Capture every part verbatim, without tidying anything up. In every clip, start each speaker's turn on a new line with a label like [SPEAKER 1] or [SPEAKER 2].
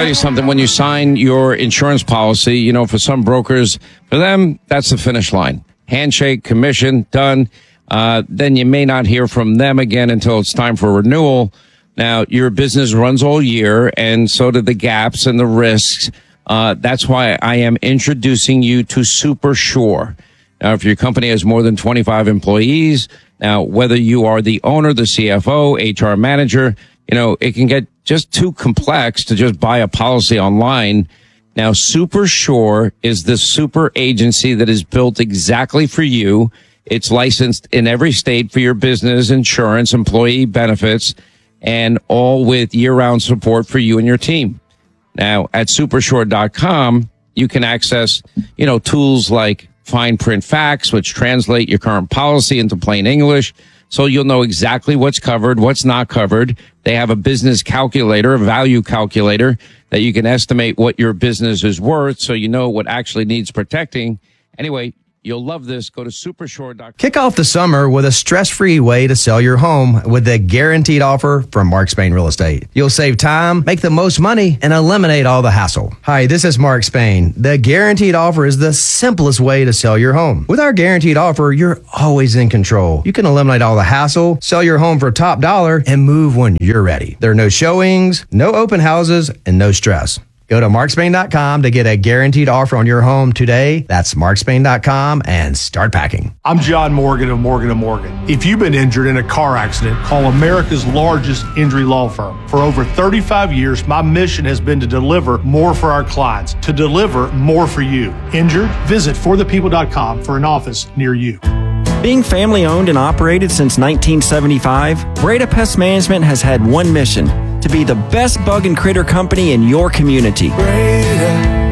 [SPEAKER 1] tell you something. When you sign your insurance policy, you know, for some brokers, for them, that's the finish line. Handshake, commission, done. Uh, then you may not hear from them again until it's time for renewal. Now, your business runs all year, and so do the gaps and the risks. Uh, that's why I am introducing you to SuperSure. Now, if your company has more than twenty-five employees, now, whether you are the owner, the C F O, H R manager, you know, it can get just too complex to just buy a policy online. Now, SuperSure is the super agency that is built exactly for you. It's licensed in every state for your business, insurance, employee benefits, and all with year-round support for you and your team. Now, at supersure dot com, you can access, you know, tools like fine print facts, which translate your current policy into plain English, so you'll know exactly what's covered, what's not covered. They have a business calculator, a value calculator, that you can estimate what your business is worth, so you know what actually needs protecting. Anyway, you'll love this. Go to supersure dot com.
[SPEAKER 2] Kick off the summer with a stress-free way to sell your home with the guaranteed offer from Mark Spain Real Estate. You'll save time, make the most money, and eliminate all the hassle. Hi, this is Mark Spain. The guaranteed offer is the simplest way to sell your home. With our guaranteed offer, you're always in control. You can eliminate all the hassle, sell your home for top dollar, and move when you're ready. There are no showings, no open houses, and no stress. Go to mark spain dot com to get a guaranteed offer on your home today. That's mark spain dot com and start packing.
[SPEAKER 3] I'm John Morgan of Morgan and Morgan. If you've been injured in a car accident, call America's largest injury law firm. For over thirty-five years, my mission has been to deliver more for our clients, to deliver more for you. Injured? Visit for the people dot com for an office near you.
[SPEAKER 4] Being family owned and operated since nineteen seventy-five, Breda Pest Management has had one mission: to be the best bug and critter company in your community.
[SPEAKER 5] Breda,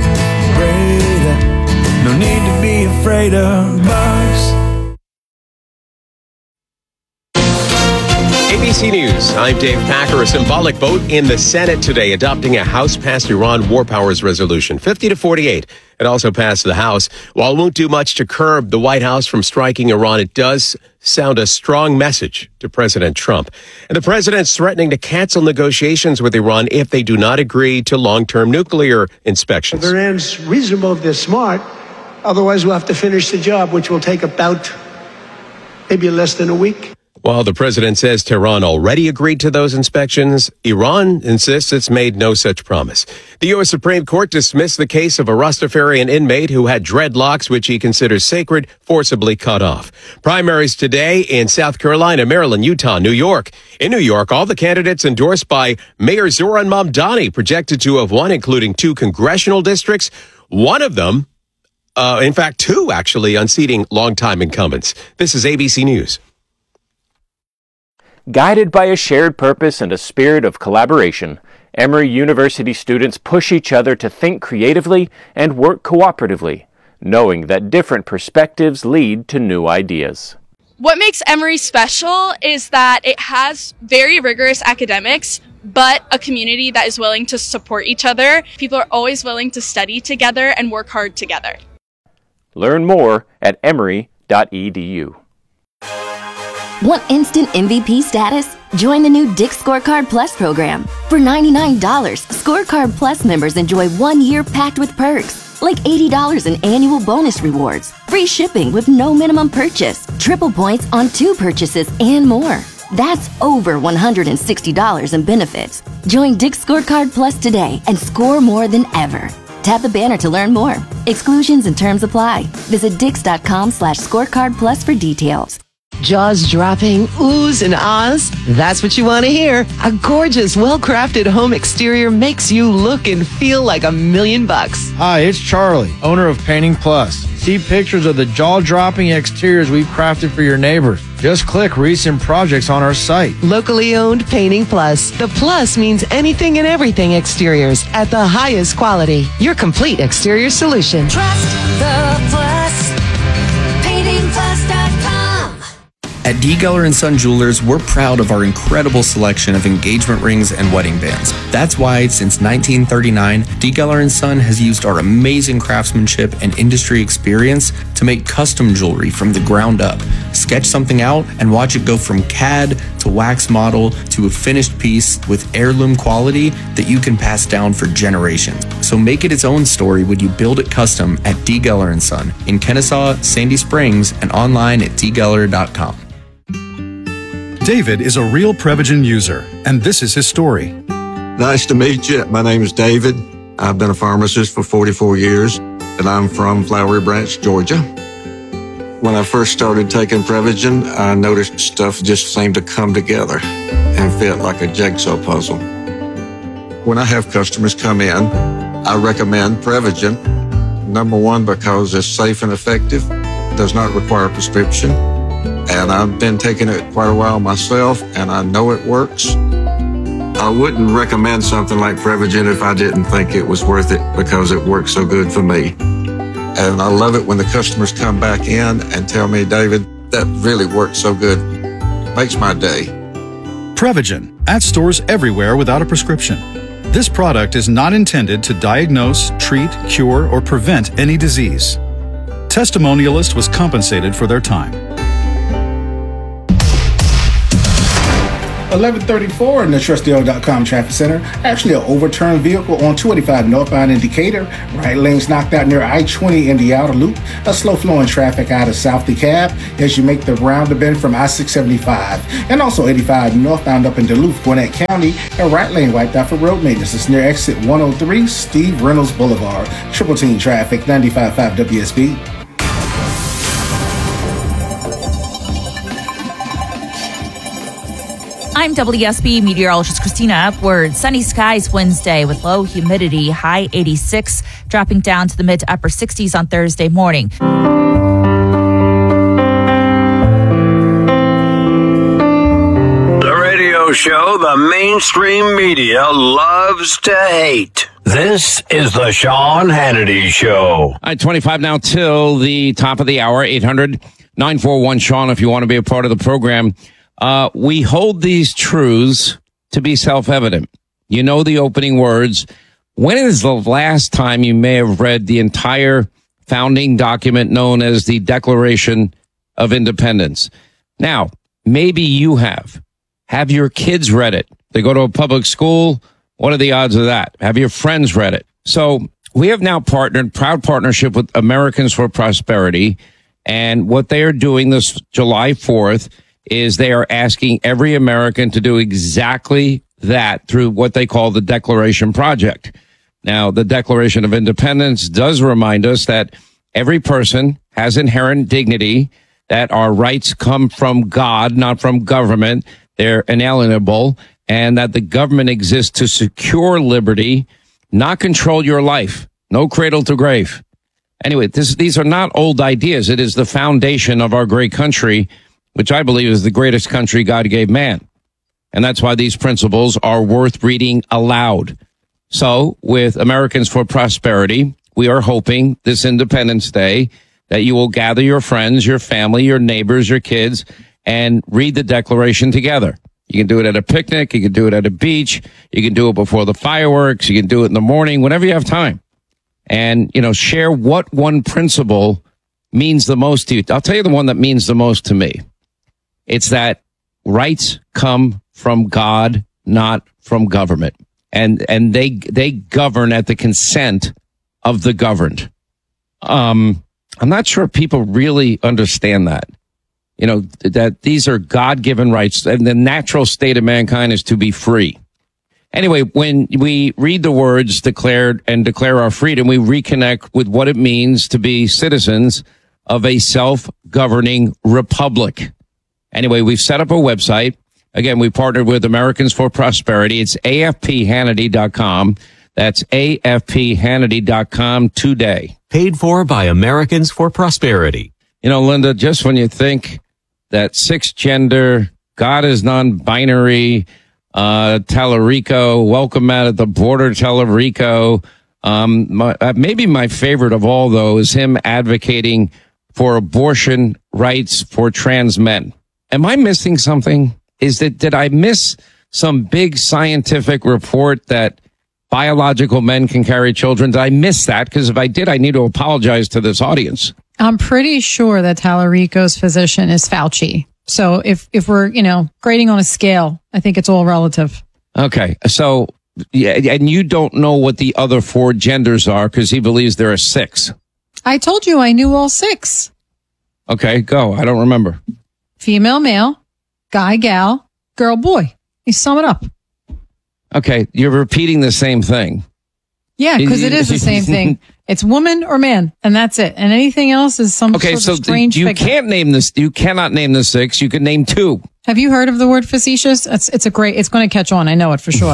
[SPEAKER 5] Breda, no need to be afraid of bugs.
[SPEAKER 6] A B C News, I'm Dave Packer. A symbolic vote in the Senate today adopting a House-passed Iran war powers resolution, fifty to forty-eight. It also passed the House. While it won't do much to curb the White House from striking Iran, it does sound a strong message to President Trump. And the president's threatening to cancel negotiations with Iran if they do not agree to long-term nuclear inspections.
[SPEAKER 7] If Iran's reasonable, if they're smart, otherwise we'll have to finish the job, which will take about maybe less than a week.
[SPEAKER 6] While the president says Tehran already agreed to those inspections, Iran insists it's made no such promise. The U S Supreme Court dismissed the case of a Rastafarian inmate who had dreadlocks, which he considers sacred, forcibly cut off. Primaries today in South Carolina, Maryland, Utah, New York. In New York, all the candidates endorsed by Mayor Zoran Mamdani projected to have won, including two congressional districts. One of them, uh, in fact, two actually, unseating longtime incumbents. This is A B C News.
[SPEAKER 8] Guided by a shared purpose and a spirit of collaboration, Emory University students push each other to think creatively and work cooperatively, knowing that different perspectives lead to new ideas.
[SPEAKER 9] What makes Emory special is that it has very rigorous academics, but a community that is willing to support each other. People are always willing to study together and work hard together.
[SPEAKER 8] Learn more at emory dot e d u.
[SPEAKER 10] Want instant M V P status? Join the new Dick's Scorecard Plus program. For ninety-nine dollars, Scorecard Plus members enjoy one year packed with perks, like eighty dollars in annual bonus rewards, free shipping with no minimum purchase, triple points on two purchases, and more. That's over one hundred sixty dollars in benefits. Join Dick's Scorecard Plus today and score more than ever. Tap the banner to learn more. Exclusions and terms apply. Visit dix.com slash scorecard plus for details.
[SPEAKER 11] Jaws dropping, oohs and ahs? That's what you want to hear. A gorgeous, well-crafted home exterior makes you look and feel like a million bucks.
[SPEAKER 12] Hi, it's Charlie, owner of Painting Plus. See pictures of the jaw-dropping exteriors we've crafted for your neighbors. Just click recent projects on our site.
[SPEAKER 11] Locally owned Painting Plus. The plus means anything and everything exteriors at the highest quality. Your complete exterior solution.
[SPEAKER 13] Trust the Plus. painting plus dot com.
[SPEAKER 14] At D. Geller and Son Jewelers, we're proud of our incredible selection of engagement rings and wedding bands. That's why, since nineteen thirty-nine, D. Geller and Son has used our amazing craftsmanship and industry experience to make custom jewelry from the ground up. sketch something out and watch it go from C A D to wax model to a finished piece with heirloom quality that you can pass down for generations. So make it its own story when you build it custom at D. Geller and Son in Kennesaw, Sandy Springs, and online at d geller dot com.
[SPEAKER 15] David is a real Prevagen user, and this is his story.
[SPEAKER 16] Nice to meet you. My name is David. I've been a pharmacist for forty-four years, and I'm from Flowery Branch, Georgia. When I first started taking Prevagen, I noticed stuff just seemed to come together and fit like a jigsaw puzzle. When I have customers come in, I recommend Prevagen. Number one, because it's safe and effective, does not require a prescription, and I've been taking it quite a while myself, and I know it works. I wouldn't recommend something like Prevagen if I didn't think it was worth it because it works so good for me. And I love it when the customers come back in and tell me, David, that really worked so good. Makes my day.
[SPEAKER 15] Prevagen, at stores everywhere without a prescription. This product is not intended to diagnose, treat, cure, or prevent any disease. Testimonialist was compensated for their time.
[SPEAKER 17] eleven thirty-four in the trusty o dot com traffic center. Actually, an overturned vehicle on two eighty-five northbound in Decatur. Right lane's knocked out near I twenty in the outer loop. A slow flowing traffic out of South DeKalb as you make the round the bend from I six seventy-five. And also eighty-five northbound up in Duluth, Gwinnett County. A right lane wiped out for road maintenance. It's near exit one oh three, Steve Reynolds Boulevard. Triple team traffic, ninety-five point five W S B.
[SPEAKER 18] I'm W S B meteorologist Christina Upward. Sunny skies Wednesday with low humidity, high eighty-six, dropping down to the mid to upper sixties on Thursday morning.
[SPEAKER 19] The radio show the mainstream media loves to hate. This is the Sean Hannity Show.
[SPEAKER 1] All right, twenty-five now till the top of the hour. eight hundred nine four one Sean if you want to be a part of the program. Uh, we hold these truths to be self-evident. You know the opening words. When is the last time you may have read the entire founding document known as the Declaration of Independence? Now, maybe you have. Have your kids read it? They go to a public school. What are the odds of that? Have your friends read it? So we have now partnered, proud partnership with Americans for Prosperity. And what they are doing this July fourth is they are asking every American to do exactly that through what they call the Declaration Project. Now, the Declaration of Independence does remind us that every person has inherent dignity, that our rights come from God, not from government. They're inalienable, and that the government exists to secure liberty, not control your life. No cradle to grave. Anyway, this, these are not old ideas. It is the foundation of our great country, which I believe is the greatest country God gave man. And that's why these principles are worth reading aloud. So with Americans for Prosperity, we are hoping this Independence Day that you will gather your friends, your family, your neighbors, your kids, and read the Declaration together. You can do it at a picnic. You can do it at a beach. You can do it before the fireworks. You can do it in the morning, whenever you have time. And, you know, share what one principle means the most to you. I'll tell you the one that means the most to me. It's that rights come from God, not from government. And, and they, they govern at the consent of the governed. Um, I'm not sure people really understand that. You know, that these are God-given rights, and the natural state of mankind is to be free. Anyway, when we read the words declared and declare our freedom, we reconnect with what it means to be citizens of a self-governing republic. Anyway, we've set up a website. Again, we partnered with Americans for Prosperity. It's A F P Hannity dot com. That's A F P Hannity dot com today.
[SPEAKER 20] Paid for by Americans for Prosperity.
[SPEAKER 1] You know, Linda, just when you think that six gender, God is non-binary, uh, Tallarico, welcome out at the border, Tallarico. Um, my, uh, maybe my favorite of all, though, is him advocating for abortion rights for trans men. Am I missing something? Is that, did I miss some big scientific report that biological men can carry children? Did I miss that? Because if I did, I need to apologize to this audience.
[SPEAKER 21] I'm pretty sure that Tallarico's physician is Fauci. So if, if we're, you know, grading on a scale, I think it's all relative.
[SPEAKER 1] Okay. So, yeah, and you don't know what the other four genders are because he believes there are six.
[SPEAKER 21] I told you I knew all six.
[SPEAKER 1] Okay, go. I don't remember.
[SPEAKER 21] Female, male, guy, gal, girl, boy. You sum it up.
[SPEAKER 1] Okay, you're repeating the same thing.
[SPEAKER 21] Yeah, because it is the same thing. It's woman or man, and that's it. And anything else is some
[SPEAKER 1] okay,
[SPEAKER 21] sort
[SPEAKER 1] so
[SPEAKER 21] of strange
[SPEAKER 1] you
[SPEAKER 21] figure.
[SPEAKER 1] can't name this. You cannot name the six. You can name two.
[SPEAKER 21] Have you heard of the word facetious? It's it's a great. It's going to catch on. I know it for sure.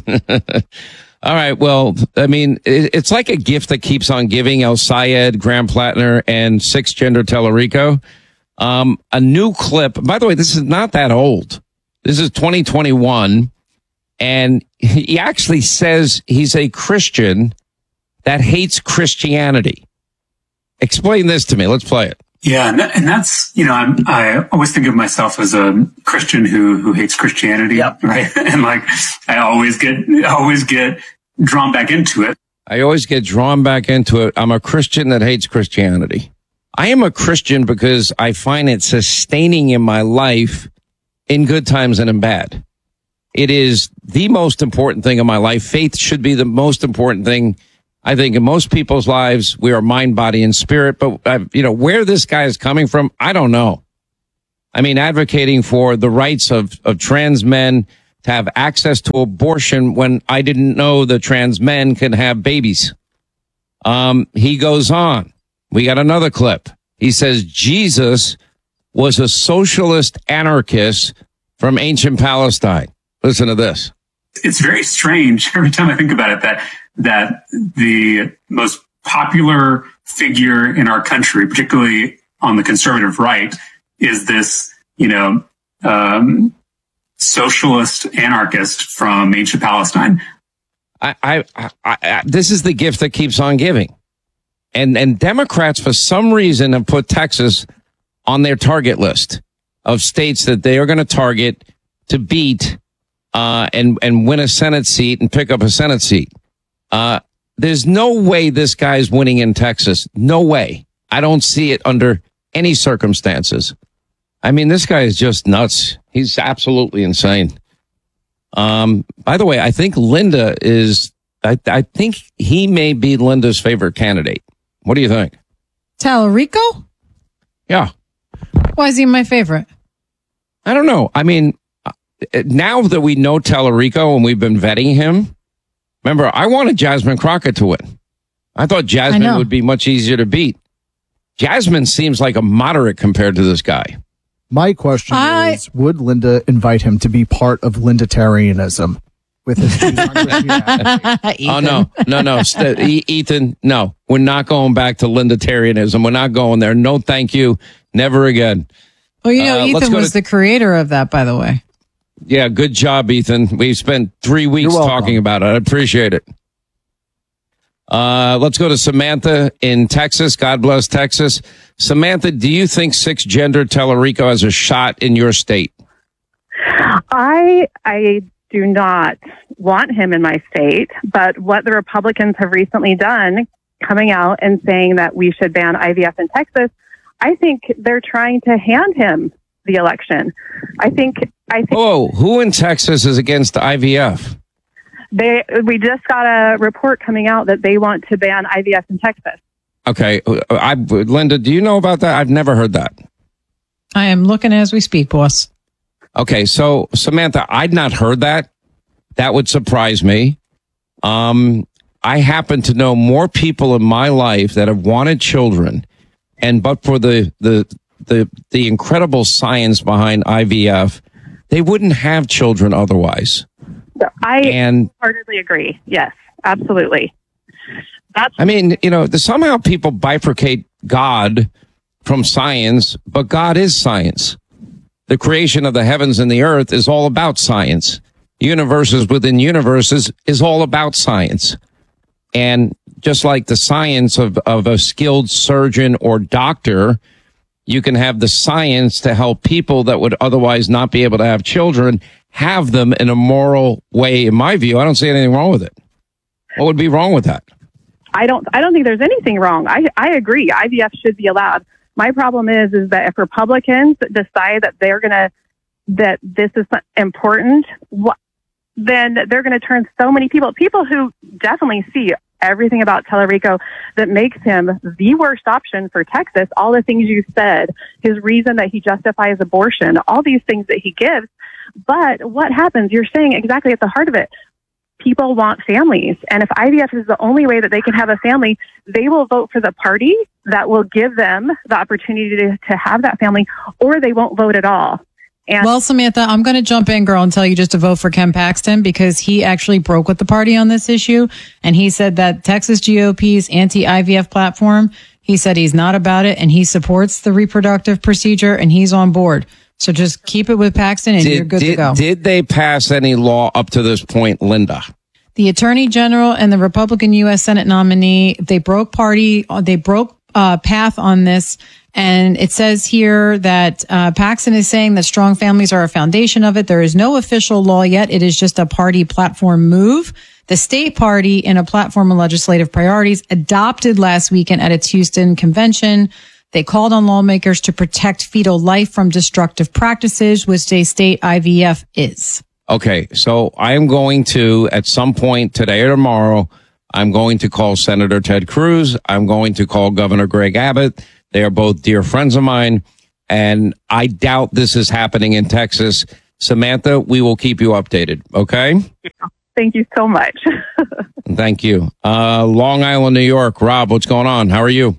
[SPEAKER 1] All right. Well, I mean, it, it's like a gift that keeps on giving. El Sayed, Graham Plattner, and six gender Tellerico. Um, a new clip. By the way, this is not that old. This is twenty twenty-one. And he actually says he's a Christian that hates Christianity. Explain this to me. Let's play it.
[SPEAKER 22] Yeah, and, that, and that's, you know, I'm, I always think of myself as a Christian who who hates Christianity, yep. right? And like, I always get always get drawn back into it.
[SPEAKER 1] I always get drawn back into it. I'm a Christian that hates Christianity. I am a Christian because I find it sustaining in my life in good times and in bad. It is the most important thing in my life. Faith should be the most important thing, I think, in most people's lives. We are mind, body, and spirit. But, uh, you know, where this guy is coming from, I don't know. I mean, advocating for the rights of, of trans men to have access to abortion when I didn't know that trans men can have babies. Um, he goes on. We got another clip. He says Jesus was a socialist anarchist from ancient Palestine. Listen to this.
[SPEAKER 22] It's very strange every time I think about it that that the most popular figure in our country, particularly on the conservative right, is this, you know, um, socialist anarchist from ancient Palestine.
[SPEAKER 1] I, I, I, I, this is the gift that keeps on giving. And, and Democrats, for some reason, have put Texas on their target list of states that they are going to target to beat Uh, and, and win a Senate seat and pick up a Senate seat. Uh, there's no way this guy's winning in Texas. No way. I don't see it under any circumstances. I mean, this guy is just nuts. He's absolutely insane. Um, by the way, I think Linda is, I, I think he may be Linda's favorite candidate. What do you think?
[SPEAKER 21] Tallarico?
[SPEAKER 1] Yeah.
[SPEAKER 21] Why is he my favorite?
[SPEAKER 1] I don't know. I mean, now that we know Tallarico and we've been vetting him, remember, I wanted Jasmine Crockett to win. I thought Jasmine
[SPEAKER 21] I
[SPEAKER 1] would be much easier to beat. Jasmine seems like a moderate compared to this guy.
[SPEAKER 23] My question
[SPEAKER 21] I...
[SPEAKER 23] is, would Linda invite him to be part of Lindatarianism with his views on Christianity?
[SPEAKER 1] Oh, no, no, no. St- e- Ethan, no. We're not going back to Lindatarianism. We're not going there. No, thank you. Never again.
[SPEAKER 21] Well, you know,
[SPEAKER 1] Uh, let's
[SPEAKER 21] Ethan
[SPEAKER 1] go
[SPEAKER 21] was
[SPEAKER 1] to-
[SPEAKER 21] the creator of that, by the way.
[SPEAKER 1] Yeah, good job, Ethan. We spent three weeks talking about it. I appreciate it. Uh, let's go to Samantha in Texas. God bless Texas. Samantha, do you think six gender Tellerico has a shot in your state?
[SPEAKER 24] I I do not want him in my state, but what the Republicans have recently done, coming out and saying that we should ban I V F in Texas, I think they're trying to hand him the election. I think I think
[SPEAKER 1] Oh, who in Texas is against I V F?
[SPEAKER 24] they we just got a report coming out that they want to ban I V F in Texas.
[SPEAKER 1] Okay, I, Linda, do you know about that? I've never heard that.
[SPEAKER 21] I am looking as we speak, boss.
[SPEAKER 1] Okay, so Samantha, I'd not heard that. That would surprise me. Um, I happen to know more people in my life that have wanted children, and but for the the the the incredible science behind I V F, they wouldn't have children otherwise.
[SPEAKER 24] I
[SPEAKER 1] And-
[SPEAKER 24] wholeheartedly agree. Yes, absolutely. That's
[SPEAKER 1] I mean, you know, the, somehow people bifurcate God from science, but God is science. The creation of the heavens and the earth is all about science. Universes within universes is all about science. And just like the science of, of a skilled surgeon or doctor, you can have the science to help people that would otherwise not be able to have children have them in a moral way. In my view, I don't see anything wrong with it. What would be wrong with that?
[SPEAKER 24] I don't, I don't think there's anything wrong. I, I agree. I V F should be allowed. My problem is, is that if Republicans decide that they're going to, that this is important, what, then they're going to turn so many people, people who definitely see everything about Tallarico that makes him the worst option for Texas. All the things you said, his reason that he justifies abortion, all these things that he gives. But what happens? You're saying exactly at the heart of it. People want families. And if I V F is the only way that they can have a family, they will vote for the party that will give them the opportunity to, to have that family, or they won't vote at all. And
[SPEAKER 21] well, Samantha, I'm going to jump in, girl, and tell you just to vote for Ken Paxton, because he actually broke with the party on this issue. And he said that Texas G O P's anti-I V F platform, he said he's not about it and he supports the reproductive procedure and he's on board. So just keep it with Paxton and
[SPEAKER 1] did,
[SPEAKER 21] you're good
[SPEAKER 1] did,
[SPEAKER 21] to go.
[SPEAKER 1] Did they pass any law up to this point, Linda?
[SPEAKER 21] The Attorney General and the Republican U S Senate nominee, they broke party, they broke uh, path on this. And it says here that uh, Paxton is saying that strong families are a foundation of it. There is no official law yet. It is just a party platform move. The state party, in a platform of legislative priorities, adopted last weekend at its Houston convention. They called on lawmakers to protect fetal life from destructive practices, which they state I V F is.
[SPEAKER 1] Okay, so I am going to, at some point today or tomorrow, I'm going to call Senator Ted Cruz. I'm going to call Governor Greg Abbott. They are both dear friends of mine, and I doubt this is happening in Texas. Samantha, we will keep you updated, okay?
[SPEAKER 24] Thank you so much.
[SPEAKER 1] Thank you. Uh, Long Island, New York. Rob, what's going on? How are you?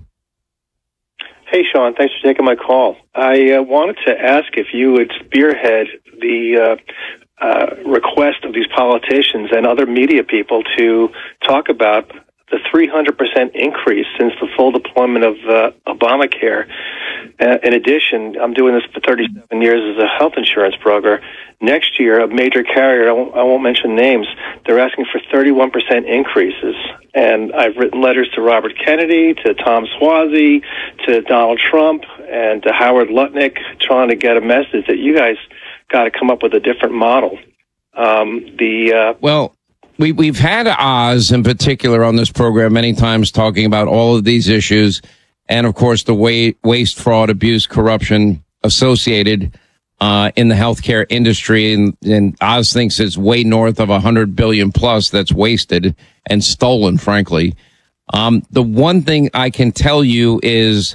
[SPEAKER 2] Hey, Sean. Thanks for taking my call. I uh, wanted to ask if you would spearhead the uh, uh, request of these politicians and other media people to talk about the three hundred percent increase since the full deployment of uh, Obamacare. Uh, in addition, I'm doing this for thirty-seven years as a health insurance broker. Next year, a major carrier, I won't, I won't mention names, they're asking for thirty-one percent increases. And I've written letters to Robert Kennedy, to Tom Suozzi, to Donald Trump, and to Howard Lutnick, trying to get a message that you guys got to come up with a different model. Um, the uh,
[SPEAKER 1] Well, We, we've had Oz in particular on this program many times talking about all of these issues and, of course, the wa- waste, fraud, abuse, corruption associated uh, in the healthcare industry. And, and Oz thinks it's way north of one hundred billion plus that's wasted and stolen, frankly. Um, the one thing I can tell you is,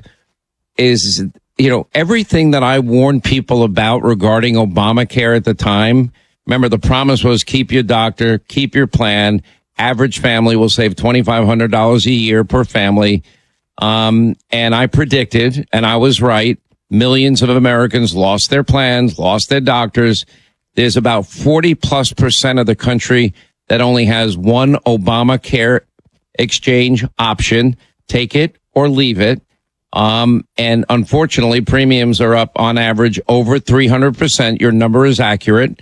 [SPEAKER 1] is, you know, everything that I warned people about regarding Obamacare at the time. Remember, the promise was keep your doctor, keep your plan. Average family will save twenty-five hundred dollars a year per family. Um, and I predicted, and I was right, millions of Americans lost their plans, lost their doctors. There's about forty plus percent of the country that only has one Obamacare exchange option. Take it or leave it. Um, and unfortunately, premiums are up on average over three hundred percent. Your number is accurate.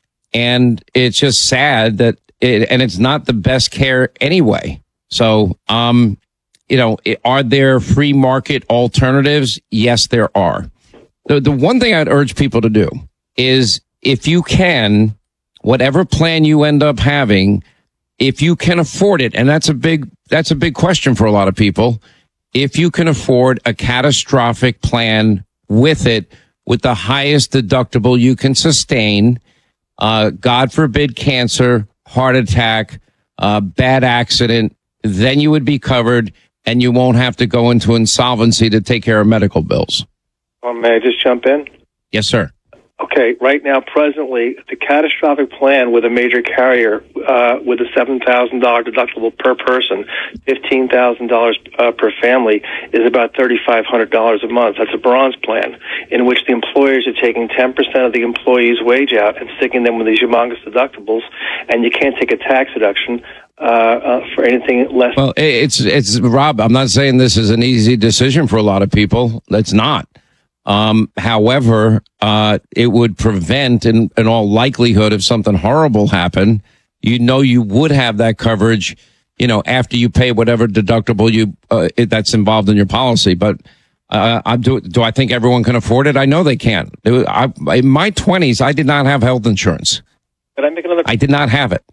[SPEAKER 1] And it's just sad that it, and it's not the best care anyway. So, um, you know, are there free market alternatives? Yes, there are. The, the one thing I'd urge people to do is if you can, whatever plan you end up having, if you can afford it, and that's a big, that's a big question for a lot of people. If you can afford a catastrophic plan with it, with the highest deductible you can sustain, Uh, God forbid, cancer, heart attack, uh, bad accident, then you would be covered and you won't have to go into insolvency to take care of medical bills.
[SPEAKER 2] Well, may I just jump in?
[SPEAKER 1] Yes, sir.
[SPEAKER 2] Okay, right now, presently, the catastrophic plan with a major carrier uh, with a seven thousand dollars deductible per person, fifteen thousand dollars uh, per family, is about three thousand five hundred dollars a month. That's a bronze plan, in which the employers are taking ten percent of the employee's wage out and sticking them with these humongous deductibles, and you can't take a tax deduction uh, uh, for anything less.
[SPEAKER 1] Well, it's, it's, Rob, I'm not saying this is an easy decision for a lot of people. It's not. Um, however, uh, it would prevent, in, in all likelihood, if something horrible happened, you know, you would have that coverage, you know, after you pay whatever deductible you, uh, it, that's involved in your policy. But, uh, I do, do I think everyone can afford it? I know they can. I, in my twenties, I did not have health insurance.
[SPEAKER 2] Could I make another?
[SPEAKER 1] I did not have it.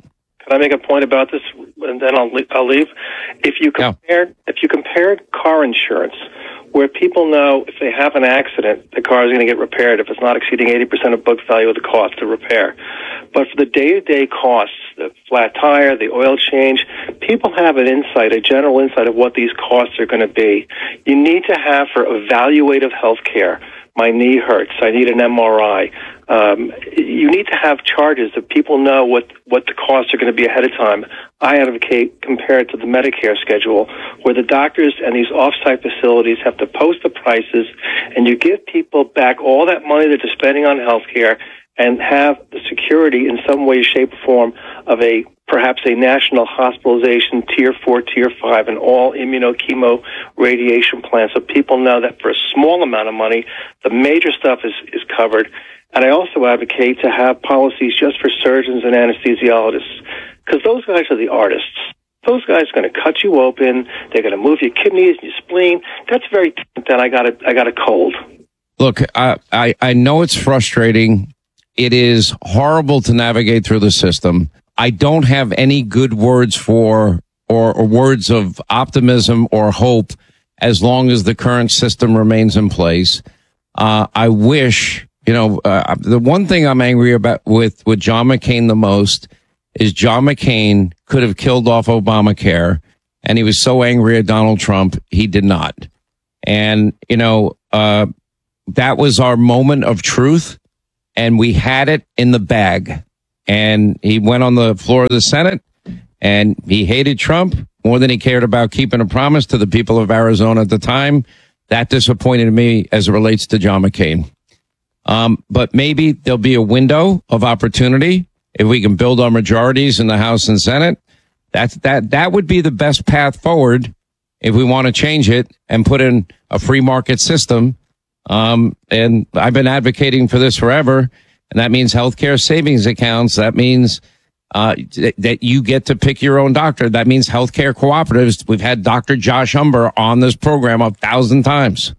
[SPEAKER 2] Can I make a point about this, and then I'll I'll leave? If you compare if you compared car insurance, where people know if they have an accident, the car is going to get repaired if it's not exceeding eighty percent of book value of the cost to repair. But for the day-to-day costs, the flat tire, the oil change, people have an insight, a general insight of what these costs are going to be. You need to have for evaluative health care. My knee hurts. I need an M R I. Um, you need to have charges that people know what, what the costs are going to be ahead of time. I advocate compared to the Medicare schedule, where the doctors and these off-site facilities have to post the prices, and you give people back all that money that they're spending on health care and have the security in some way, shape, or form of a perhaps a national hospitalization tier four, tier five, and all immunochemo radiation plan, so people know that for a small amount of money, the major stuff is, is covered. And I also advocate to have policies just for surgeons and anesthesiologists, because those guys are the artists. Those guys are going to cut you open. They're going to move your kidneys and your spleen. That's very different than I got a, I got a cold.
[SPEAKER 1] Look, I, I, I know it's frustrating. It is horrible to navigate through the system. I don't have any good words for or, or words of optimism or hope as long as the current system remains in place. Uh, I wish, you know, uh, the one thing I'm angry about with, with John McCain the most is John McCain could have killed off Obamacare, and he was so angry at Donald Trump, he did not. And, you know, uh, that was our moment of truth, and we had it in the bag. And he went on the floor of the Senate, and he hated Trump more than he cared about keeping a promise to the people of Arizona at the time. That disappointed me as it relates to John McCain. Um, but maybe there'll be a window of opportunity if we can build our majorities in the House and Senate. That's, that, that would be the best path forward if we want to change it and put in a free market system. Um, and I've been advocating for this forever. And that means healthcare savings accounts. That means uh, th- that you get to pick your own doctor. That means healthcare cooperatives. We've had Doctor Josh Humber on this program a thousand times.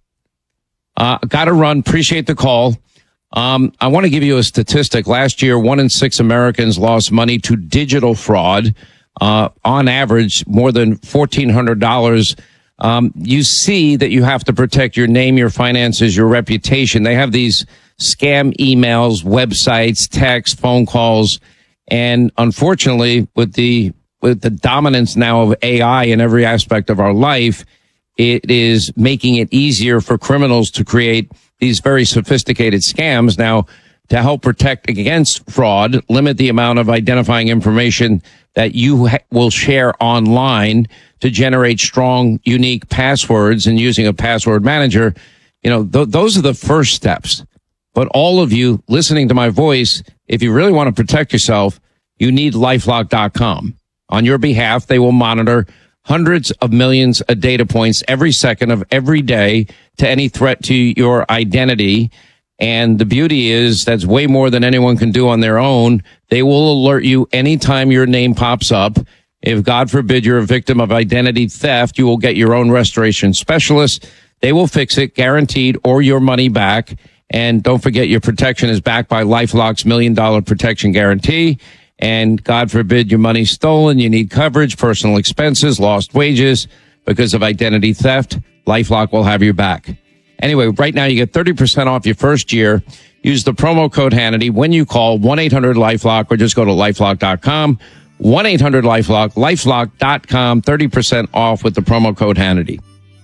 [SPEAKER 1] Uh, got to run. Appreciate the call. Um, I want to give you a statistic. Last year, one in six Americans lost money to digital fraud. Uh, on average, more than fourteen hundred dollars. Um, you see that you have to protect your name, your finances, your reputation. They have these scam emails, websites, texts, phone calls. And unfortunately, with the, with the dominance now of A I in every aspect of our life, it is making it easier for criminals to create these very sophisticated scams. Now, to help protect against fraud, limit the amount of identifying information that you ha- will share online to generate strong, unique passwords, and using a password manager. You know, th- those are the first steps. But all of you listening to my voice, if you really want to protect yourself, you need LifeLock dot com. On your behalf, they will monitor hundreds of millions of data points every second of every day to any threat to your identity. And the beauty is that's way more than anyone can do on their own. They will alert you anytime your name pops up. If, God forbid, you're a victim of identity theft, you will get your own restoration specialist. They will fix it, guaranteed, or your money back. And don't forget, your protection is backed by LifeLock's million dollar protection guarantee. And God forbid your money's stolen, you need coverage, personal expenses, lost wages because of identity theft. LifeLock will have your back. Anyway, right now you get thirty percent off your first year. Use the promo code Hannity when you call one eight hundred LifeLock or just go to LifeLock dot com. one eight hundred LifeLock, LifeLock dot com, thirty percent off with the promo code Hannity.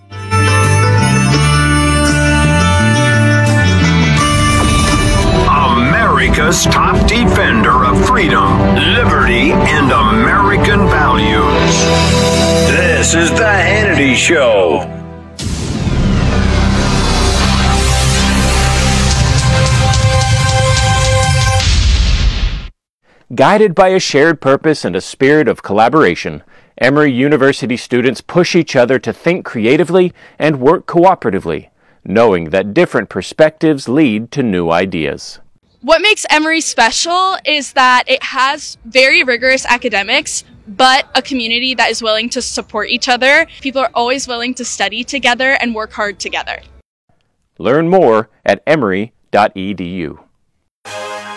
[SPEAKER 19] America's top defender of freedom, liberty, and American values. This is The Hannity Show.
[SPEAKER 8] Guided by a shared purpose and a spirit of collaboration, Emory University students push each other to think creatively and work cooperatively, knowing that different perspectives lead to new ideas.
[SPEAKER 9] What makes Emory special is that it has very rigorous academics, but a community that is willing to support each other. People are always willing to study together and work hard together.
[SPEAKER 8] Learn more at emory dot e d u.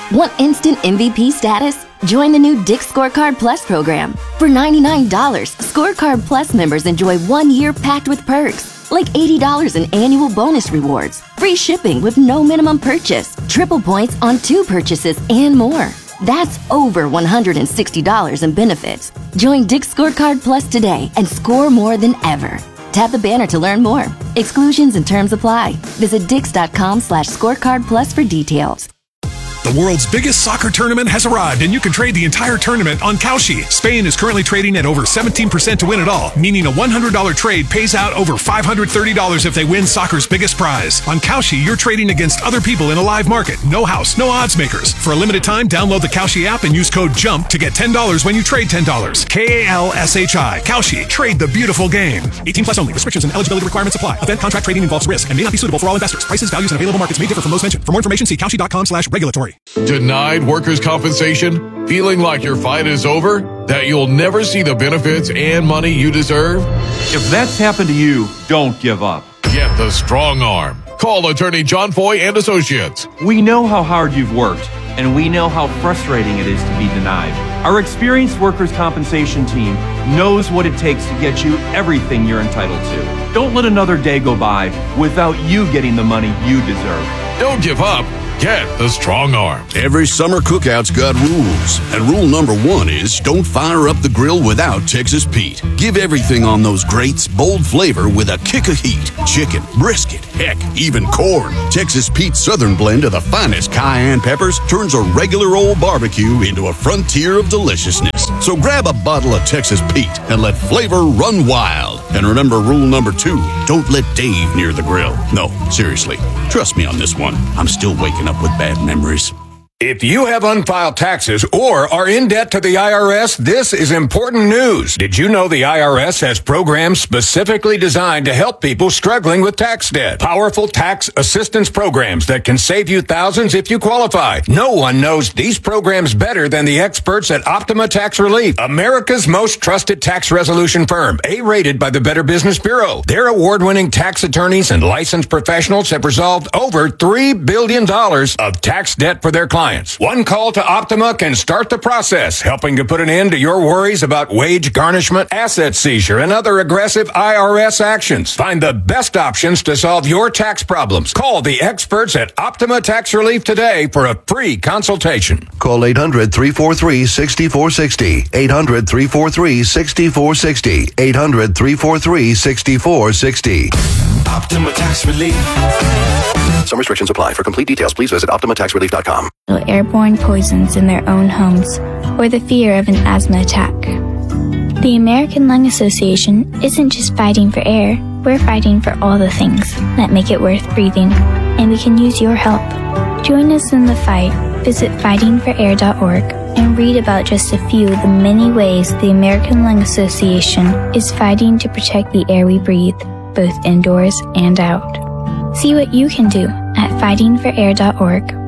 [SPEAKER 10] Want instant M V P status? Join the new Dick's Scorecard Plus program. For ninety-nine dollars, Scorecard Plus members enjoy one year packed with perks, like eighty dollars in annual bonus rewards, free shipping with no minimum purchase, triple points on two purchases, and more. That's over one hundred sixty dollars in benefits. Join Dick's Scorecard Plus today and score more than ever. Tap the banner to learn more. Exclusions and terms apply. Visit dix.com slash scorecard plus for details.
[SPEAKER 3] The world's biggest soccer tournament has arrived, and you can trade the entire tournament on Kalshi. Spain is currently trading at over seventeen percent to win it all, meaning a one hundred dollars trade pays out over five hundred thirty dollars if they win soccer's biggest prize. On Kalshi, you're trading against other people in a live market. No house, no odds makers. For a limited time, download the Kalshi app and use code JUMP to get ten dollars when you trade ten dollars. K A L S H I. Kalshi. Trade the beautiful game. eighteen plus only. Restrictions and eligibility requirements apply. Event contract trading involves risk and may not be suitable for all investors. Prices, values, and available markets may differ from those mentioned. For more information, see kalshi.com slash regulatory.
[SPEAKER 4] Denied workers' compensation? Feeling like your fight is over? That you'll never see the benefits and money you deserve?
[SPEAKER 5] If that's happened to you, don't give up.
[SPEAKER 4] Get the strong arm. Call attorney John Foy and Associates.
[SPEAKER 5] We know how hard you've worked, and we know how frustrating it is to be denied. Our experienced workers' compensation team knows what it takes to get you everything you're entitled to. Don't let another day go by without you getting the money you deserve.
[SPEAKER 4] Don't give up. Get the strong arm.
[SPEAKER 7] Every summer cookout's got rules. And rule number one is don't fire up the grill without Texas Pete. Give everything on those grates bold flavor with a kick of heat. Chicken, brisket, heck, even corn. Texas Pete's Southern blend of the finest cayenne peppers turns a regular old barbecue into a frontier of deliciousness. So grab a bottle of Texas Pete and let flavor run wild. And remember rule number two, don't let Dave near the grill. No, seriously, trust me on this one. I'm still waking up with bad memories.
[SPEAKER 19] If you have unfiled taxes or are in debt to the I R S, this is important news. Did you know the I R S has programs specifically designed to help people struggling with tax debt? Powerful tax assistance programs that can save you thousands if you qualify. No one knows these programs better than the experts at Optima Tax Relief, America's most trusted tax resolution firm, A-rated by the Better Business Bureau. Their award-winning tax attorneys and licensed professionals have resolved over three billion dollars of tax debt for their clients. One call to Optima can start the process, helping to put an end to your worries about wage garnishment, asset seizure, and other aggressive I R S actions. Find the best options to solve your tax problems. Call the experts at Optima Tax Relief today for a free consultation.
[SPEAKER 25] Call eight hundred, three four three, six four six zero. eight hundred, three four three, six four six zero. eight hundred, three four three, six four six zero.
[SPEAKER 19] Optima Tax Relief.
[SPEAKER 25] Some restrictions apply. For complete details, please visit optima tax relief dot com.
[SPEAKER 26] Airborne poisons in their own homes, or the fear of an asthma attack. The American Lung Association isn't just fighting for air, we're fighting for all the things that make it worth breathing, and we can use your help. Join us in the fight. Visit fighting for air dot org and read about just a few of the many ways the American Lung Association is fighting to protect the air we breathe, both indoors and out. See what you can do at fighting for air dot org.